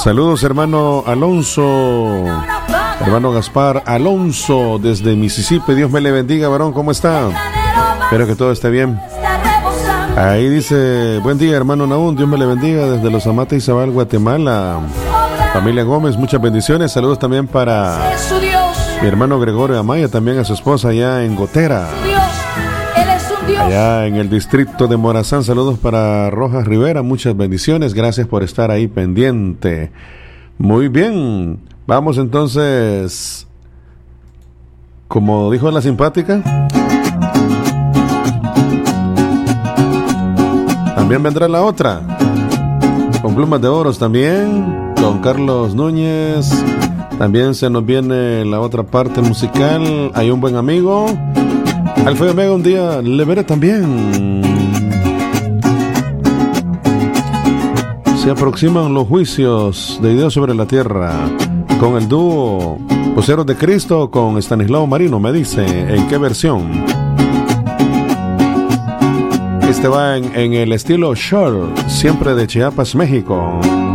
Saludos, hermano Alonso. Hermano Gaspar Alonso desde Mississippi. Dios me le bendiga, varón. ¿Cómo está? Espero que todo esté bien. Ahí dice: buen día, hermano Naún. Dios me le bendiga desde Los Amates, Izabal, Guatemala. Familia Gómez, muchas bendiciones. Saludos también para mi hermano Gregorio Amaya, también a su esposa allá en Gotera, allá en el distrito de Morazán. Saludos para Rojas Rivera, muchas bendiciones. Gracias por estar ahí pendiente. Muy bien, vamos entonces, como dijo la simpática, también vendrá la otra, con plumas de oros también, con Carlos Núñez. También se nos viene la otra parte musical. Hay un buen amigo, Alfa y Omega, un día le veré también. Se aproximan los juicios de Dios sobre la tierra, con el dúo Voceros de Cristo con Estanislao Marino. Me dice, ¿en qué versión? Este va en el estilo short, siempre de Chiapas, México.